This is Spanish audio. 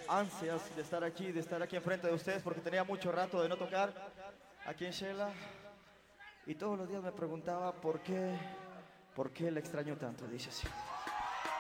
ansias de estar aquí enfrente de ustedes porque tenía mucho rato de no tocar aquí en Shela y todos los días me preguntaba por qué le extraño tanto, dice así.